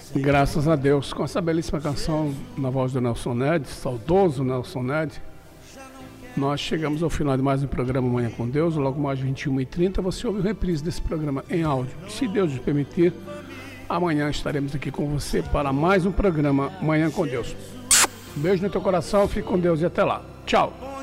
Graças a Deus, com essa belíssima canção na voz do Nelson Ned, saudoso Nelson Ned, nós chegamos ao final de mais um programa Manhã com Deus. Logo mais 21h30 você ouve o reprise desse programa em áudio. E se Deus nos permitir, amanhã estaremos aqui com você para mais um programa Manhã com Deus. Um beijo no teu coração, fique com Deus e até lá. Tchau!